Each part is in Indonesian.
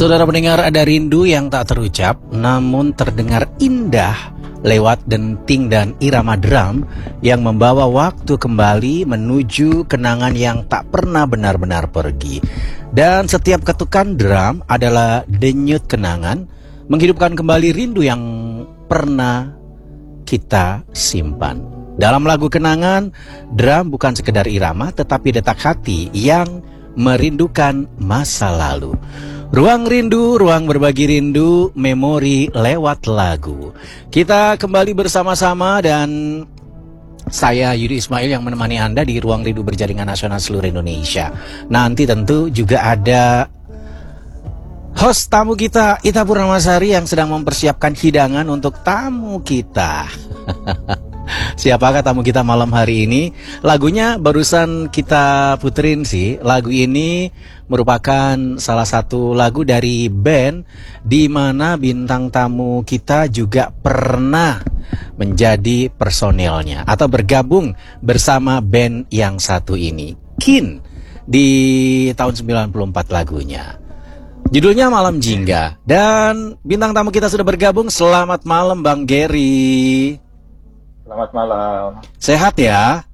Saudara pendengar, ada rindu yang tak terucap namun terdengar indah lewat denting dan irama drum yang membawa waktu kembali menuju kenangan yang tak pernah benar-benar pergi. Dan setiap ketukan drum adalah denyut kenangan, menghidupkan kembali rindu yang pernah kita simpan. Dalam lagu kenangan, drum bukan sekedar irama tetapi detak hati yang merindukan masa lalu. Ruang rindu, ruang berbagi rindu, memori lewat lagu. Kita kembali bersama-sama dan saya Yudi Ismail yang menemani Anda di Ruang Rindu Berjaringan Nasional seluruh Indonesia. Nanti tentu juga ada host tamu kita, Ita Purnamasari, yang sedang mempersiapkan hidangan untuk tamu kita. Siapakah tamu kita malam hari ini? Lagunya barusan kita puterin sih. Lagu ini merupakan salah satu lagu dari band di mana bintang tamu kita juga pernah menjadi personilnya atau bergabung bersama band yang satu ini, Kin, di tahun 94 lagunya. Judulnya Malam Jingga. Dan bintang tamu kita sudah bergabung. Selamat malam Bang Gary. Selamat malam. Sehat ya?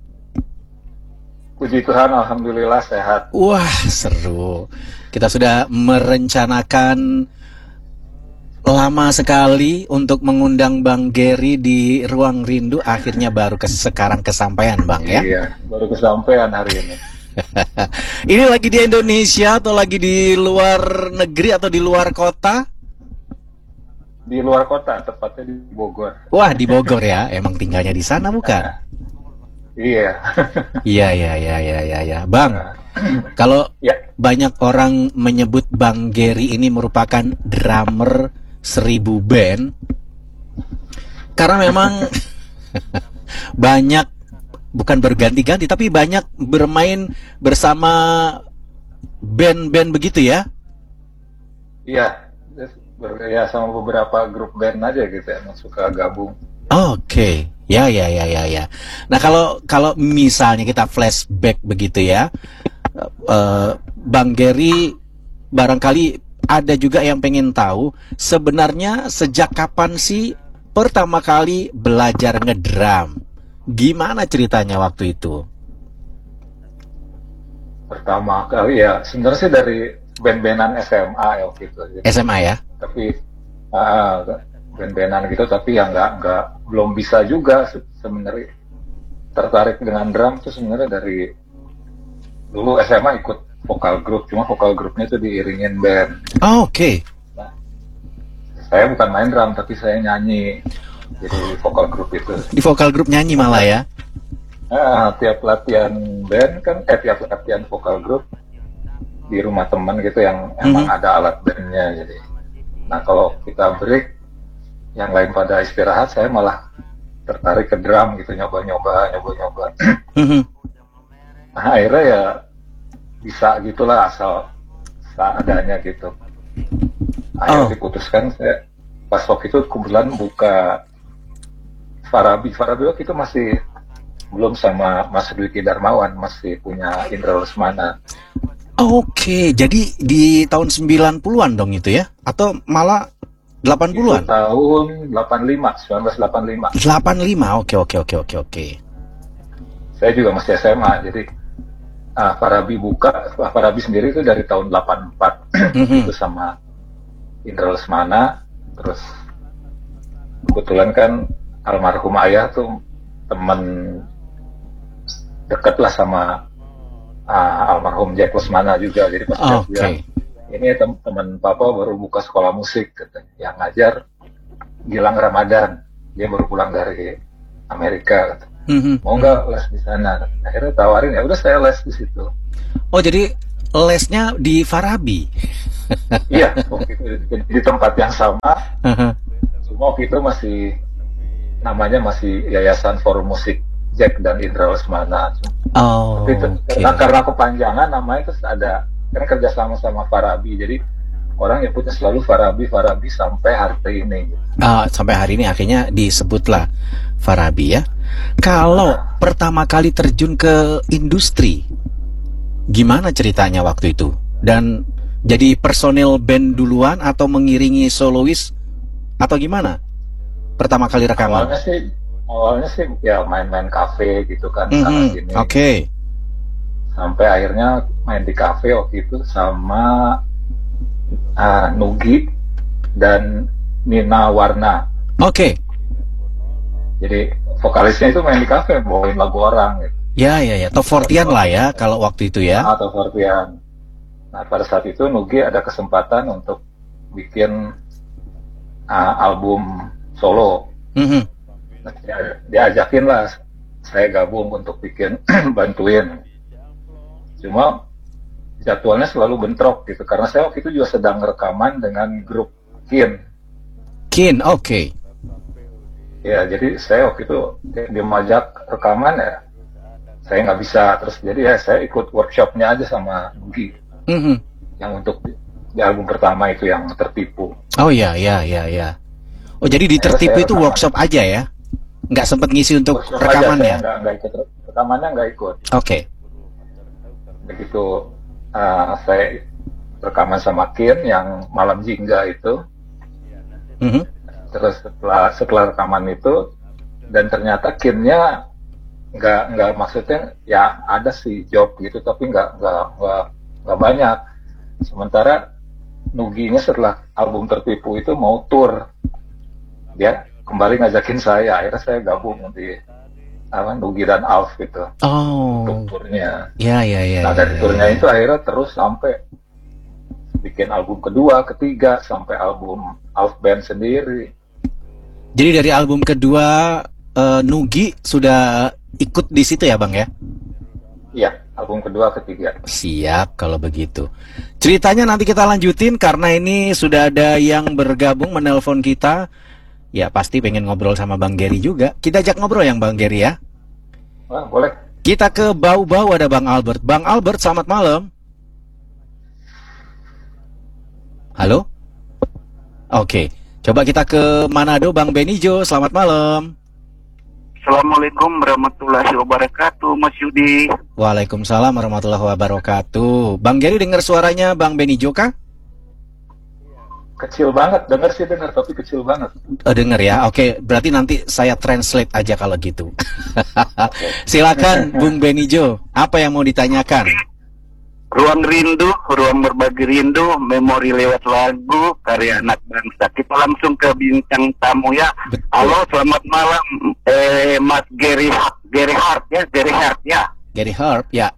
Puji Tuhan, alhamdulillah sehat. Wah, seru. Kita sudah merencanakan lama sekali untuk mengundang Bang Gary di Ruang Rindu. Akhirnya baru sekarang kesampaian, Bang, ya? Iya, baru kesampaian hari ini. Ini lagi di Indonesia atau lagi di luar negeri atau di luar kota? Di luar kota, tepatnya di Bogor. Wah, di Bogor ya. Emang tinggalnya di sana bukan? Iya. Iya. Bang, kalau ya, banyak orang menyebut Bang Gary ini merupakan drummer 1000 band, karena memang banyak, bukan berganti-ganti, tapi banyak bermain bersama band-band begitu ya? Iya. Ya, sama beberapa grup band aja gitu ya, yang suka gabung. Oke. Ya. Nah, kalau misalnya kita flashback begitu ya, Bang Gary, barangkali ada juga yang pengen tahu sebenarnya sejak kapan sih pertama kali belajar ngedrum? Gimana ceritanya waktu itu? Pertama kali ya, sebenarnya sih dari band-bandan SMA ya waktu itu. Jadi, SMA ya? tapi band-bandan gitu, tapi yang belum bisa juga sebenarnya tertarik dengan drum tuh sebenarnya dari dulu SMA ikut vokal grup, cuma vokal grupnya itu diiringin band. Oke. Nah, saya bukan main drum tapi saya nyanyi, jadi vokal grup itu. Di vokal grup nyanyi malah ya? Tiap latihan band kan, tiap latihan vokal grup di rumah teman gitu yang emang ada alat bandnya, jadi. Nah, kalau kita break, yang lain pada istirahat, saya malah tertarik ke drum gitu, nyoba-nyoba. Nah, akhirnya ya bisa gitulah, asal seadanya gitu. Akhirnya diputuskan, saya pas waktu itu kebetulan buka Farabi waktu itu masih belum sama Mas Dwiki Darmawan, masih punya Indra Lesmana. Oke, jadi di tahun 90-an dong itu ya? Atau malah 80-an? Itu tahun 1985. 85, oke. Saya juga masih SMA, jadi Farabi sendiri itu dari tahun 84. Itu sama Indra Lesmana. Terus kebetulan kan almarhum ayah tuh teman deket lah sama almarhum Jack Lesmana juga, jadi pas dia bilang, ini teman papa baru buka sekolah musik katanya, yang ngajar Gilang Ramadan, dia baru pulang dari Amerika, mau nggak les di sana? Akhirnya tawarin, ya udah saya les di situ. Oh, jadi lesnya di Farabi? Iya, waktu itu di tempat yang sama. Cuma waktu itu namanya masih Yayasan Forum Musik Jack dan Indra Lesmana. Tapi karena kepanjangan namanya terus ada, karena kerja sama Farabi, jadi orang nyebutnya selalu Farabi sampai hari ini. Sampai hari ini akhirnya disebutlah Farabi ya. Kalau pertama kali terjun ke industri, gimana ceritanya waktu itu? Dan Jadi personil band duluan atau mengiringi solois atau gimana? Pertama kali rekaman? Awalnya sih ya main-main kafe gitu kan, sana sini. Oke. Sampai akhirnya main di kafe waktu itu sama Nugi dan Nina Warna. Oke. Jadi vokalisnya itu main di kafe, bawain lagu orang gitu. Ya. Top 40-an lah ya kalau waktu itu ya. Top 40-an. Nah, pada saat itu Nugi ada kesempatan untuk bikin album solo. Nah, dia ajakin lah saya gabung untuk bikin bantuin. Cuma jadwalnya selalu bentrok gitu, karena saya waktu itu juga sedang rekaman dengan grup Kin, oke. Ya, jadi saya waktu itu dia mengajak rekaman ya, saya nggak bisa, terus jadi ya saya ikut workshopnya aja sama Nugi. Yang untuk di album pertama itu yang Tertipu. Oh ya. Oh, jadi di Tertipu itu workshop aja ya? Nggak sempat ngisi untuk rekamannya? Nggak ikut rekamannya, nggak ikut. Oke. Begitu saya rekaman sama Kin yang Malam Jingga itu. Terus setelah rekaman itu, dan ternyata Kinnya nggak maksudnya ya ada sih job gitu, tapi nggak banyak. Sementara Nuginya setelah album Tertipu itu mau tour, dia kembali ngajakin saya, akhirnya saya gabung di Nugi dan Alf gitu. Untuk turnya. Ya. Nah, dari turnya itu akhirnya terus sampai bikin album kedua, ketiga, sampai album Alf Band sendiri. Jadi dari album kedua Nugi sudah ikut di situ ya, Bang ya? Iya, album kedua, ketiga. Siap kalau begitu. Ceritanya nanti kita lanjutin karena ini sudah ada yang bergabung menelpon kita. Ya pasti pengen ngobrol sama Bang Gary juga. Kita ajak ngobrol yang Bang Gary ya. Wah, boleh. Kita ke Bau-Bau, ada Bang Albert. Bang Albert, selamat malam. Halo? Oke. Coba kita ke Manado, Bang Benijo. Selamat malam. Assalamualaikum warahmatullahi wabarakatuh, Mas Yudi. Waalaikumsalam warahmatullahi wabarakatuh. Bang Gary dengar suaranya Bang Benijo kah? Kecil banget, dengar tapi kecil banget. Dengar ya, oke. Berarti nanti saya translate aja kalau gitu. Silakan Bung Benijo, apa yang mau ditanyakan? Ruang rindu, ruang berbagi rindu, memori lewat lagu, karya anak bangsa. Kita langsung ke bintang tamu ya. Betul. Halo, selamat malam, Mas Gary Hart ya. Gary Hart ya.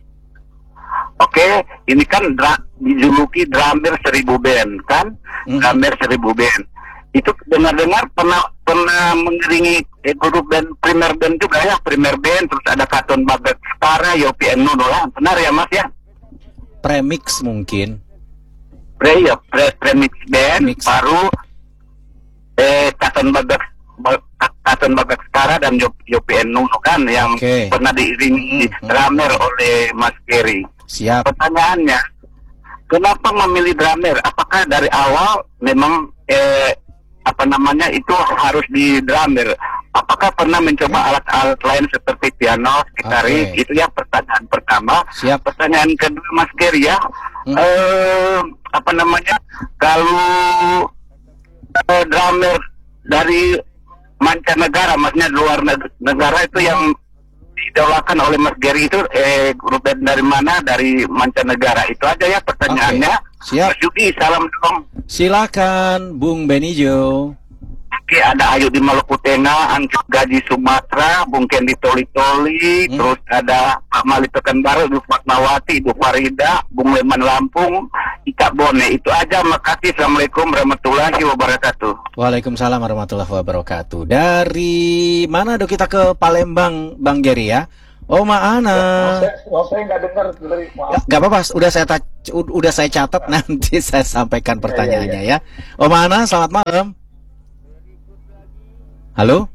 Oke, ini kan dijuluki drummer 1000 band kan? Drummer 1000 band. Itu dengar-dengar pernah mengiringi grup band Primer Band juga ya, Primer Band, terus ada Katon Bagaskara, Yopi and Nuno lah. Benar ya Mas ya? Premix mungkin. Premix Band, baru Katon Bagaskara dan Yopi and Nuno kan yang pernah diiringi drummer oleh Mas Gary. Siap. Pertanyaannya, kenapa memilih drummer? Apakah dari awal memang itu harus di drummer? Apakah pernah mencoba alat-alat lain seperti piano, gitaris? Itu ya pertanyaan pertama. Siap. Pertanyaan kedua Mas Gary ya, kalau drummer dari mancanegara, maksudnya luar negara itu yang didolakan oleh Mas Gary itu grup band dari mana? Dari mancanegara. Itu aja ya pertanyaannya. Siap. Mas Yuki, salam dong. Silakan Bung Benijo. Oke, ada Ayu di Maluku Tengah, Ancuk Gaji Sumatera, Bung Kendi Toli-Toli, terus ada Pak Mali Pekanbaru, Ibu Fatmawati, Ibu Farida, Bung Leman Lampung, Ika Bone. Itu aja, makasih. Assalamualaikum warahmatullahi wabarakatuh. Waalaikumsalam warahmatullahi wabarakatuh. Dari mana kita ke Palembang, Bang Gary ya? Oma Ana. Saya nggak dengar dari, maaf. Gak apa-apa, udah saya catat, nanti saya sampaikan pertanyaannya ya. Oma Ana, selamat malam. Halo?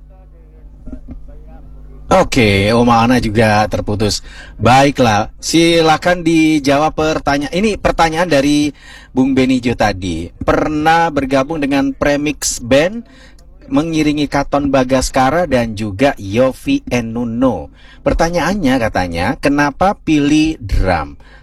Oke, Oma Ana juga terputus. Baiklah, silakan dijawab pertanyaan. Ini pertanyaan dari Bung Benijo tadi. Pernah bergabung dengan Premix Band, mengiringi Katon Bagaskara dan juga Yofi and Nuno. Pertanyaannya katanya, kenapa pilih drum?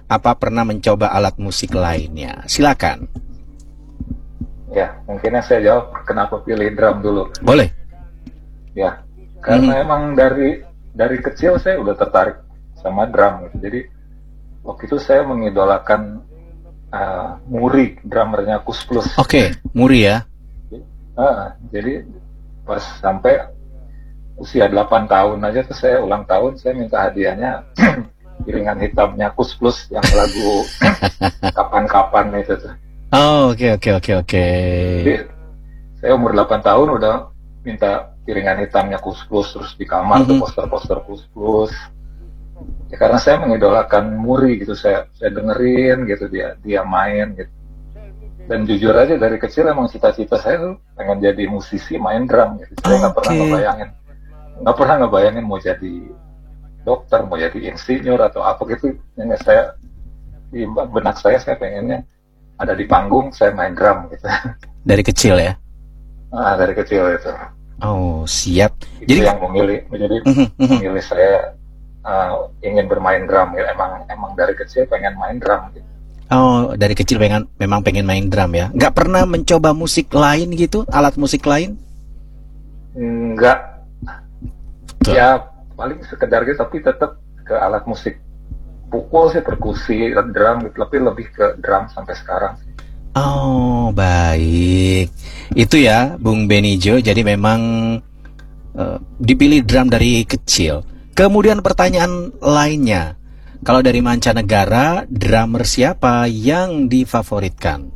apa pernah mencoba alat musik lainnya? Silakan. Ya, mungkin saya jawab kenapa pilih drum dulu. Boleh. Ya, karena emang dari kecil saya udah tertarik sama drum gitu. Jadi waktu itu saya mengidolakan Muri, drummernya Kus Plus. Oke, Muri ya. Jadi pas sampai usia 8 tahun aja tuh saya ulang tahun, saya minta hadiahnya piringan hitamnya Kus Plus yang lagu kapan-kapan itu tuh. Oh, oke. Jadi saya umur 8 tahun udah minta piringan hitamnya Kus Plus, terus di kamar tuh poster-poster Kus Plus. Ya, karena saya mengidolakan Muri gitu, saya dengerin gitu dia main gitu. Dan jujur aja dari kecil emang cita-cita saya tuh pengen jadi musisi main drum gitu. Saya nggak pernah ngebayangin mau jadi dokter, mau jadi insinyur atau apa gitu. Yang saya di benak saya pengennya ada di panggung saya main drum gitu. Dari kecil ya? Dari kecil itu. Oh, siap. Itu jadi yang memilih saya ingin bermain drum ya. Emang dari kecil pengen main drum gitu. Oh, dari kecil memang pengen main drum ya? Nggak pernah mencoba musik lain gitu? Alat musik lain? Enggak. Ya paling sekedar gitu, tapi tetap ke alat musik. Pukul sih, perkusi, drum gitu, tapi lebih ke drum sampai sekarang. Oh, baik. Itu ya, Bung Benijo. Jadi memang dipilih drum dari kecil. Kemudian pertanyaan lainnya. Kalau dari mancanegara, drummer siapa yang difavoritkan?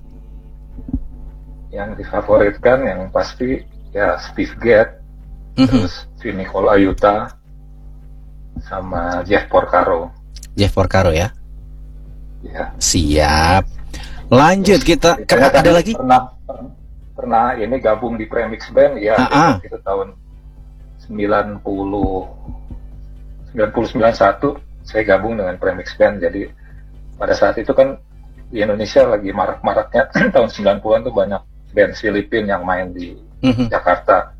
Yang difavoritkan yang pasti ya Steve Gadd, terus Nicole Ayuta, sama Jeff Porcaro. Jeff Porcaro ya? Ya. Siap. Lanjut kita. Ada lagi? Pernah ini gabung di Premix Band ya. Itu tahun 1991 saya gabung dengan Premix Band. Jadi pada saat itu kan di Indonesia lagi marak-maraknya tahun 90-an tuh banyak band Filipina yang main di Jakarta.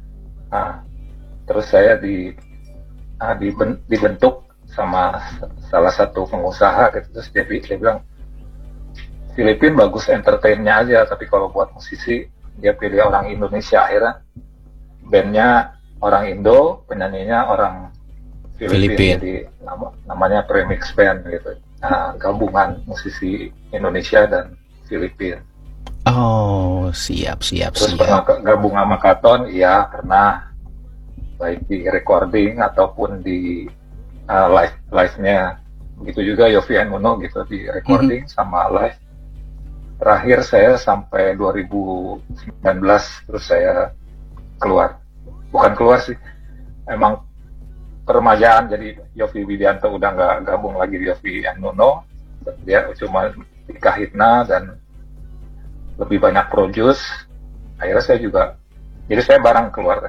Terus saya dibentuk sama salah satu pengusaha gitu. Terus dia bilang Filipina bagus entertainnya aja, tapi kalau buat musisi dia pilih orang Indonesia. Akhirnya bandnya orang Indo, penyanyinya orang Filipina. Jadi namanya Premix Band gitu. Gabungan musisi Indonesia dan Filipina. Oh, siap. Terus pernah gabung sama Katon? Iya, pernah. Baik di recording ataupun di live-nya. Begitu juga Yovie and Uno gitu, di recording sama live. Terakhir saya sampai 2019, terus saya keluar. Bukan keluar sih, emang peremajaan. Jadi Yovie Widianto udah nggak gabung lagi di Yovie and Uno. Dia cuma di Kahitna dan lebih banyak produce. Akhirnya saya juga, jadi saya bareng keluar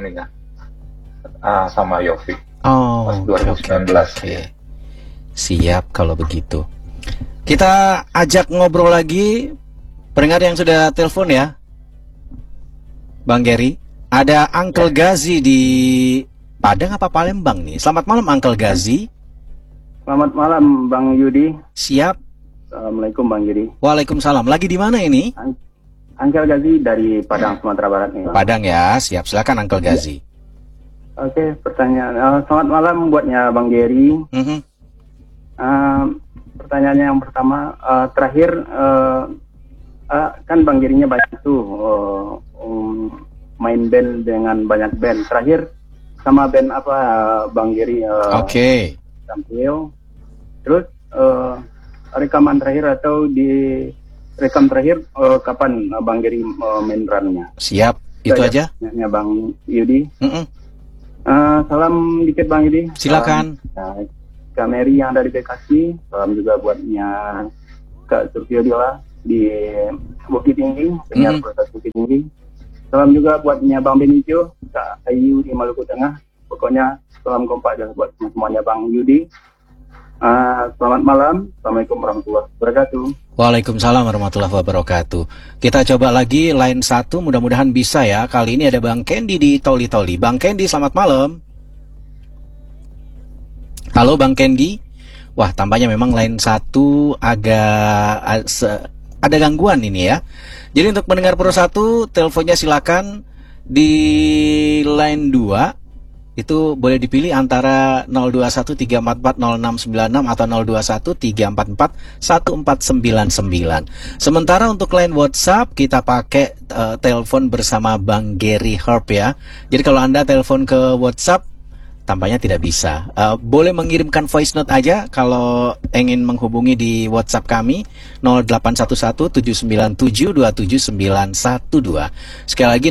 sama Yovie pas 2019. Okay. Siap kalau begitu. Kita ajak ngobrol lagi pendengar yang sudah telepon ya, Bang Gary. Ada Uncle Gazi di Padang apa Palembang nih? Selamat malam Uncle Gazi. Selamat malam Bang Yudi. Siap. Assalamualaikum Bang Yudi. Waalaikumsalam. Lagi di mana ini? Uncle Gazi dari Padang, Sumatera Barat nih. Padang ya, siap. Silakan Uncle Gazi. Oke, pertanyaan. Selamat malam buatnya Bang Gary. Pertanyaannya yang pertama, terakhir kan Bang Gary-nya banyak tuh main band dengan banyak band. Terakhir sama band apa Bang Gary? Tampil. Terus rekaman terakhir atau di rekam terakhir kapan Bang Gary main drumnya? Siap. Itu aja. Bang Yudi. Salam dikit Bang Yudi. Silakan. Kak Mary yang dari Bekasi, salam juga buatnya Kak Surfiola di Bukit Tinggi, penyiar proses Bukit Tinggi. Salam juga buatnya Bang Benijo, Kak Ayu di Maluku Tengah. Pokoknya salam kompak juga buat semuanya Bang Yudi. Selamat malam. Assalamualaikum warahmatullahi wabarakatuh. Waalaikumsalam warahmatullahi wabarakatuh. Kita coba lagi line 1, mudah-mudahan bisa ya. Kali ini ada Bang Kendi di Toli-Toli. Bang Kendi, selamat malam. Halo Bang Kendi. Wah, tampaknya memang line 1 agak ada gangguan ini ya. Jadi untuk pendengar Pro 1, teleponnya silakan di line 2. Itu boleh dipilih antara 0213440696 atau 0213441499. Sementara untuk line WhatsApp kita pakai telepon bersama Bang Gary Herb ya. Jadi kalau Anda telepon ke WhatsApp tampaknya tidak bisa. Boleh mengirimkan voice note aja kalau ingin menghubungi di WhatsApp kami 0811-797-27912. Sekali lagi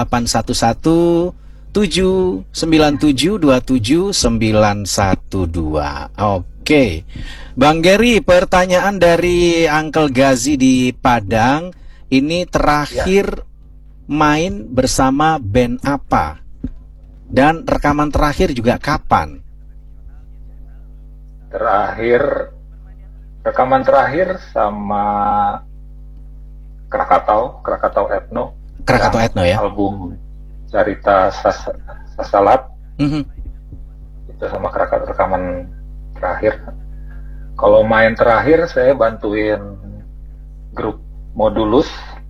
0811-797-27912. Oke. Bang Gary, pertanyaan dari Uncle Gazi di Padang. Ini terakhir main bersama band apa? Dan rekaman terakhir juga kapan? Rekaman terakhir sama Krakatau Ethno. Krakatau Ethno ya? Album Cerita Sasalat. Itu sama Krakatau rekaman terakhir. Kalau main terakhir saya bantuin grup Modulus.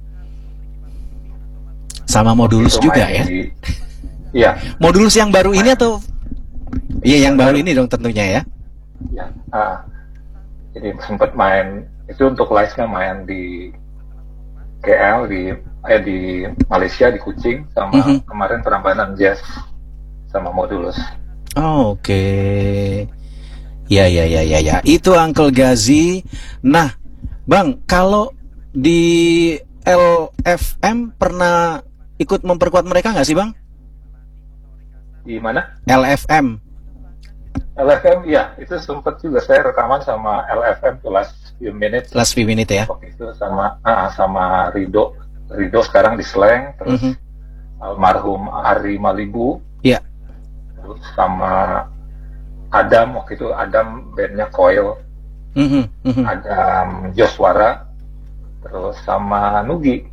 Sama Modulus juga ya? Iya. Modulus yang baru ini atau? Iya, yang baru ini dong tentunya ya. Ya. Jadi sempat main itu untuk live-nya main di KL di Malaysia di Kuching sama kemarin Prambanan Jazz sama Modulus. Oh, oke. Ya. Itu Uncle Gazi. Nah, Bang, kalau di LFM pernah ikut memperkuat mereka nggak sih, Bang? Di mana? LFM ya, itu sempat juga saya rekaman sama LFM tuh Last Few Minutes ya. Waktu itu sama Rido sekarang di Slang, terus almarhum Ari Malibu. Iya. Terus sama Adam, waktu itu Adam bandnya Coil. Adam Joswara, terus sama Nugi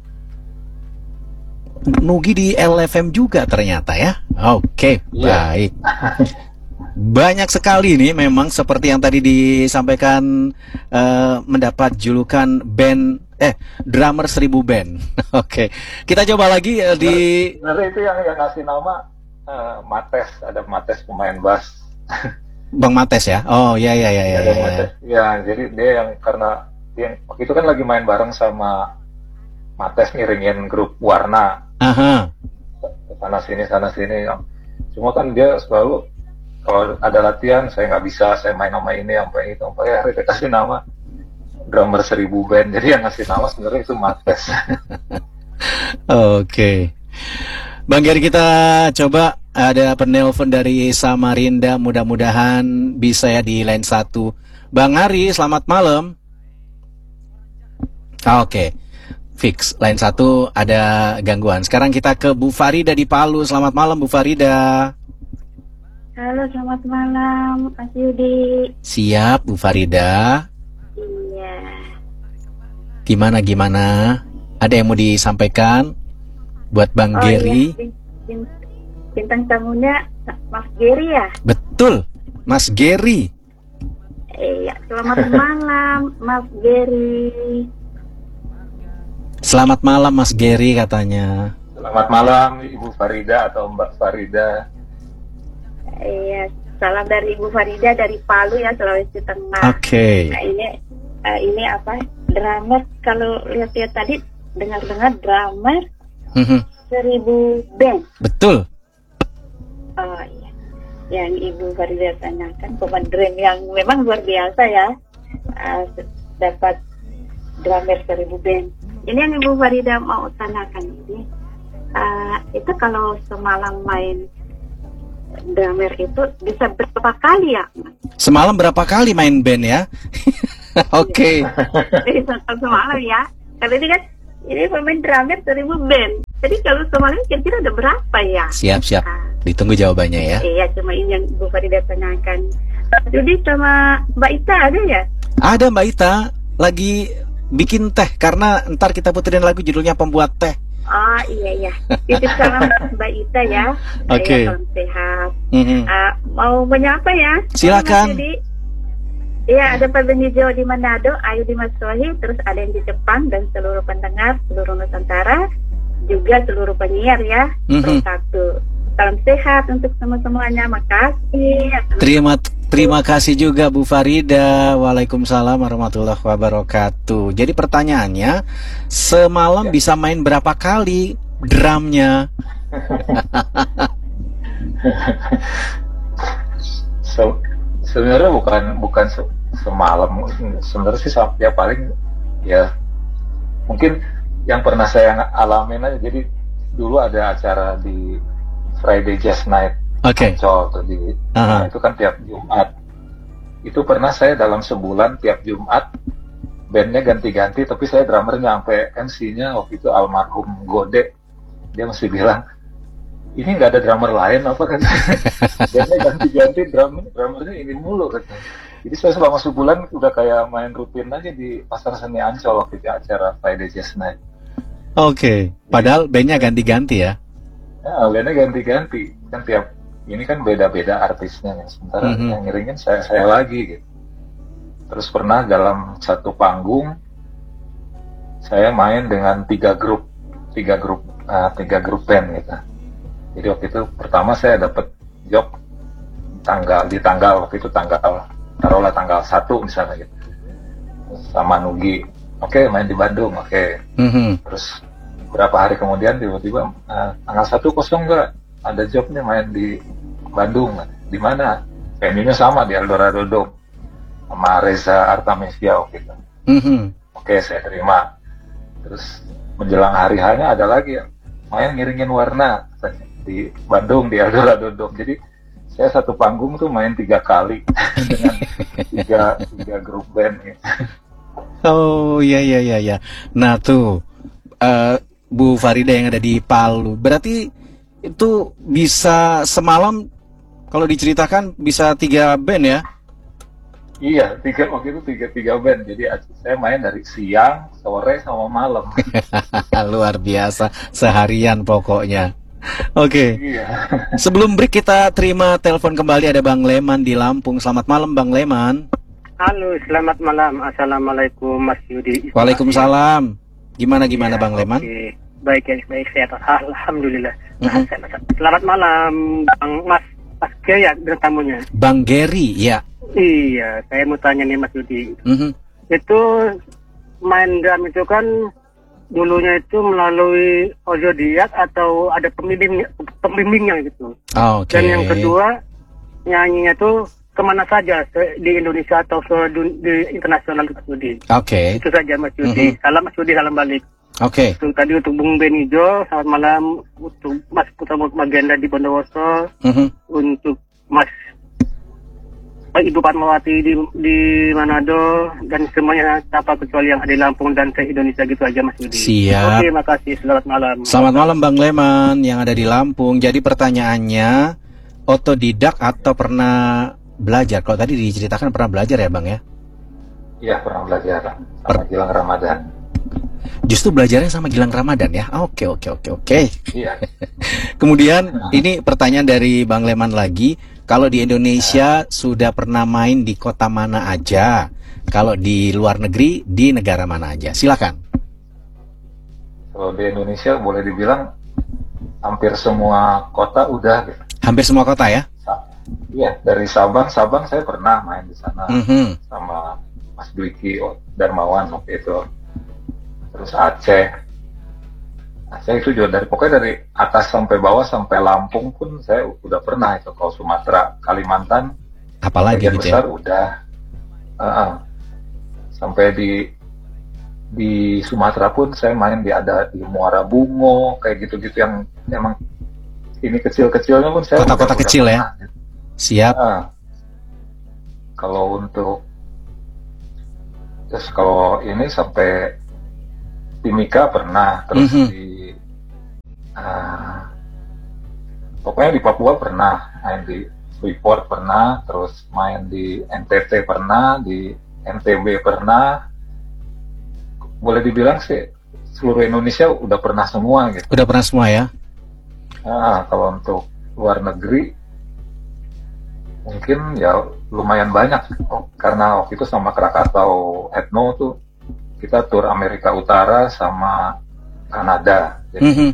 di LFM juga ternyata ya. Oke, baik. Banyak sekali nih memang seperti yang tadi disampaikan, mendapat julukan band drummer 1000 band. Oke. Kita coba lagi di sebenarnya itu yang ngasih nama Mates, ada Mates pemain bass. Bang Mates ya. Oh, ya. Ya, jadi dia yang karena dia waktu itu kan lagi main bareng sama Mates ngiringin grup Warna. Sana sini. Cuma kan dia selalu kalau ada latihan saya nggak bisa, saya main nama ini sampai itu, sampai akhirnya kasih nama drummer 1000 band. Jadi yang ngasih nama sebenarnya itu Mates. Oke. Bang Gary, kita coba ada penelpon dari Samarinda, mudah-mudahan bisa ya di line 1. Bang Ari, selamat malam. Oke. Fix, line 1 ada gangguan. Sekarang kita ke Bu Farida di Palu. Selamat malam Bu Farida. Halo, selamat malam Mas Yudi. Siap Bu Farida. Iya. Gimana? Ada yang mau disampaikan buat Bang Gary? Iya. Bintang tamunya Mas Gary ya? Betul, Mas Gary. Iya, selamat malam Mas Gary. Selamat malam Mas Gary katanya. Selamat malam Ibu Farida atau Mbak Farida. Iya, salam dari Ibu Farida dari Palu ya, Sulawesi Tengah. Oke. Nah, ini apa? Drummer, kalau lihat-lihat tadi dengar-dengar drummer 1000 band. Betul. Oh iya. Yang Ibu Farida tanyakan pemain drum yang memang luar biasa ya. Dapat drummer 1000 band. Ini yang Ibu Farida mau tanyakan ini, itu kalau semalam main drummer itu bisa berapa kali ya? Semalam berapa kali main band ya? Oke. Semalam ya. Kalau ini kan ini pemain drummer 1000 band. Jadi kalau semalam kira-kira ada berapa ya? Siap. Ditunggu jawabannya ya. Iya, cuma ini yang Ibu Farida tanyakan. Jadi sama Mbak Ita ada ya? Ada Mbak Ita lagi bikin teh, karena ntar kita puterin lagu judulnya Pembuat Teh. Oh iya. Titip salam Mbak Ita ya. Oke. Salam sehat. Mau menyapa ya? Silakan. Iya, ada Pak Benijo di Manado, Ayu di Maswahi, terus ada yang di Jepang, dan seluruh pendengar, seluruh Nusantara, juga seluruh penyiar ya. Satu. Salam sehat untuk semuanya. Makasih. Terima kasih juga Bu Farida. Waalaikumsalam warahmatullahi wabarakatuh. Jadi pertanyaannya, semalam bisa main berapa kali drumnya? Sebenarnya bukan semalam. Sebenarnya sih ya paling ya mungkin yang pernah saya alamin aja. Jadi dulu ada acara di Friday Jazz Night, Ancol tuh nah, itu kan tiap Jumat. Itu pernah saya dalam sebulan tiap Jumat bandnya ganti-ganti, tapi saya drummernya sampai MC-nya waktu itu almarhum Gode, dia masih bilang ini nggak ada drummer lain apa kan? Bandnya ganti-ganti, drummernya ini mulu kan. Jadi saya selama sebulan udah kayak main rutin aja di Pasar Seni Ancol waktu itu acara Friday Jazz Night. Oke, padahal bandnya ganti-ganti ya? Ya, bandnya ganti-ganti kan tiap ini kan beda-beda artisnya ya. Sementara yang ngiringin saya lagi gitu. Terus pernah dalam satu panggung saya main dengan tiga grup band gitu. Jadi waktu itu pertama saya dapat job waktu itu taruhlah tanggal 1 misalnya gitu. Sama Nugi. Oke, main di Bandung. Oke. Terus berapa hari kemudian tiba-tiba tanggal 1 kosong nggak? Ada jobnya main di Bandung. Di mana? Venue-nya sama di Eldorado Dome sama Reza Artamevia waktu itu. Oke, saya terima. Terus menjelang hari hanya ada lagi main ngiringin warna di Bandung di Eldorado Dome. Jadi saya satu panggung tuh main 3 kali dengan tiga grup band gitu. Oh iya. Nah tuh Bu Farida yang ada di Palu, berarti itu bisa semalam kalau diceritakan bisa 3 band ya? Iya, waktu itu tiga band. Jadi saya main dari siang, sore, sama malam. Luar biasa, seharian pokoknya. Oke. Iya. Sebelum break kita terima telepon kembali, ada Bang Leman di Lampung. Selamat malam Bang Leman. Halo, selamat malam. Assalamualaikum Mas Yudi. Waalaikumsalam. Gimana ya, Bang Leman? Okay. Baik sehat. Alhamdulillah. Selamat malam Bang Mas Gary ya tamunya. Bang Gary ya. Iya, saya mau tanya nih Mas Yudi. Itu main drum itu kan dulunya itu melalui otodidak atau ada pembimbingnya gitu. Dan yang kedua, nyanyinya tuh kemana saja di Indonesia atau di internasional Mas Yudi. Itu saja Mas Yudi. Salam Mas Yudi, salam balik. Untuk tadi untuk Bung Benijo, selamat malam. Untuk Mas Putra Magenda di Bondowoso, untuk Mas Ibu Fatmawati di Manado, dan semuanya tanpa kecuali yang ada di Lampung dan se Indonesia gitu aja Mas Yudi. Siap. Oke, makasih. Selamat malam. Selamat malam Bang Leman yang ada di Lampung. Jadi pertanyaannya, otodidak atau pernah belajar? Kalau tadi diceritakan pernah belajar ya Bang ya? Iya, pernah belajar sama Gilang Ramadan. Justru belajarnya sama Gilang Ramadan ya? Oke. Iya. Kemudian ini pertanyaan dari Bang Leman lagi. Kalau di Indonesia sudah pernah main di kota mana aja? Kalau di luar negeri, di negara mana aja? Silakan. Kalau di Indonesia boleh dibilang hampir semua kota udah gitu. Hampir semua kota ya? Iya, dari Sabang saya pernah main di sana sama Mas Dwiki Darmawan waktu itu. Terus Aceh itu juga pokoknya dari atas sampai bawah sampai Lampung pun saya udah pernah itu. Kalau Sumatera, Kalimantan, apalagi gitu besar ya? Udah sampai di Sumatera pun saya main ada di Muara Bungo kayak gitu-gitu yang memang ini kecil-kecilnya pun saya kota-kota kecil ya? Gitu. Siap. Kalau untuk terus kalau ini sampai Timika pernah, terus di pokoknya di Papua pernah, main di Freeport pernah, terus main di NTT pernah, di NTB pernah. Boleh dibilang sih seluruh Indonesia udah pernah semua gitu. Udah pernah semua ya? Kalau untuk luar negeri mungkin ya lumayan banyak karena waktu itu sama Krakatau Ethno tuh kita tur Amerika Utara sama Kanada, jadi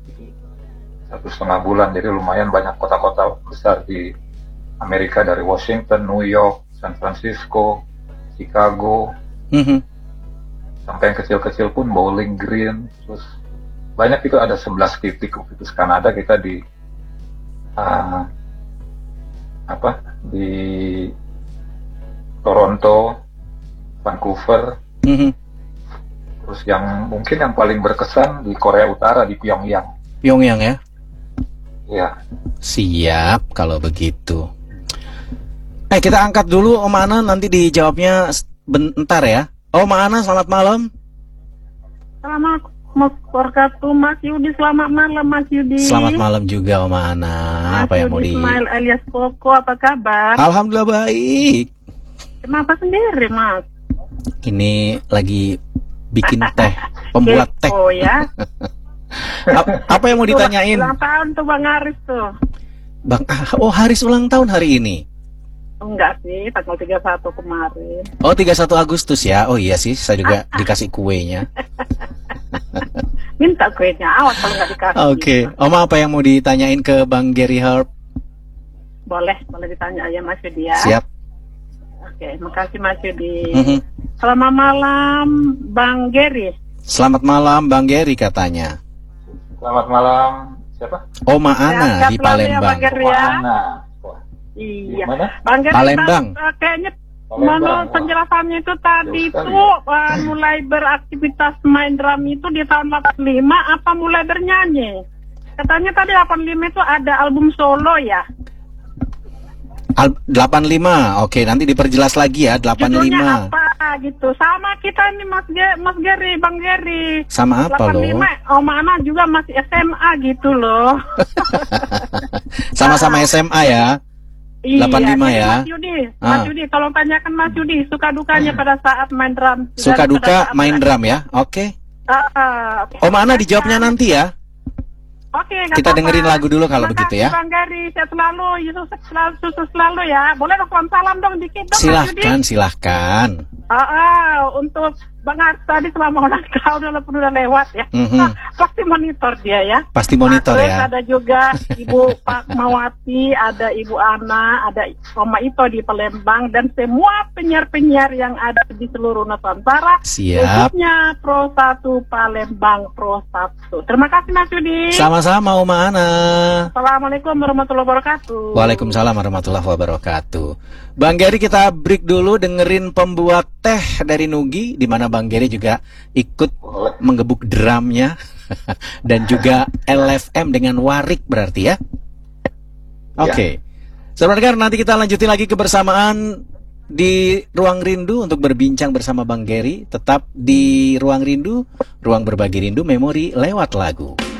1,5 bulan, jadi lumayan banyak kota-kota besar di Amerika, dari Washington, New York, San Francisco, Chicago, sampai yang kecil-kecil pun Bowling Green, terus banyak itu, ada 11 titik waktu itu. Kanada kita di di Toronto, Vancouver, terus yang mungkin yang paling berkesan di Korea Utara, di Pyongyang. Pyongyang ya? Iya. Siap kalau begitu. Kita angkat dulu Om Ana, nanti dijawabnya bentar ya. Om Ana, selamat malam. Selamat wabarakatuh, Mas Yudi. Selamat malam, Mas Yudi. Selamat malam juga Om Ana. Mas apa yang mau Yudi Ismail alias Koko, apa kabar? Alhamdulillah baik. Kenapa sendiri, Mas? Ini lagi bikin teh, pembuat teh. Oh ya. Apa yang mau ditanyain? Ulang tahun tuh Bang Haris tuh. Haris ulang tahun hari ini. Enggak sih, tanggal 31 kemarin. 31 Agustus ya. Oh iya sih, saya juga dikasih kuenya. Minta kuenya, awas kalau nggak dikasih. Oke. Om, apa yang mau ditanyain ke Bang Gary Harp? Boleh ditanya ya Mas Yudi ya. Siap. Oke, makasih Mas Yudi. Selamat malam Bang Gary. Selamat malam Bang Gary katanya. Selamat malam, siapa? Oma Ana di Palembang. Ya, Oma Ana. Iya. Bang Gary, Palembang. Kayaknya menurut penjelasannya itu tadi tuh mulai beraktivitas main drum itu di tahun 85 apa mulai bernyanyi? Katanya tadi 85 itu ada album solo ya? 85, oke, nanti diperjelas lagi ya. 85. Judulnya apa gitu? Sama kita nih Mas Gary, Bang Gary. Sama apa 85, loh? Om Ana juga masih SMA gitu loh. Sama-sama SMA ya. 85 ya. Mas Yudi, tolong tanyakan Mas Yudi suka dukanya pada saat main drum. Suka duka main drum ya. Oke. Om Ana dijawabnya nanti ya. Oke, kita dengerin lagu dulu kalau begitu ya. Bang Gary, sehat selalu, sukses selalu ya. Boleh dong salam dong dikit dong. Silahkan. Untuk Bang Haris tadi selama ulang tahun udah lewat ya. Pasti monitor dia ya. Pasti monitor terus ya. Ada juga Ibu Pak Mawati, ada Ibu Ana, ada Oma Ito di Palembang, dan semua penyiar-penyiar yang ada di seluruh Nusantara. Siap. Khususnya Pro 1 Palembang Pro 1. Terima kasih Mas Yudi. Sama-sama Oma Ana. Assalamualaikum warahmatullahi wabarakatuh. Waalaikumsalam warahmatullahi wabarakatuh. Bang Gary, kita break dulu dengerin pembuat teh dari Nugi, di mana Bang Gary juga ikut menggebuk drumnya dan juga LFM dengan warik berarti ya. Oke. Saudara dengar, nanti kita lanjutin lagi kebersamaan di Ruang Rindu untuk berbincang bersama Bang Gary. Tetap di Ruang Rindu, ruang berbagi rindu memori lewat lagu.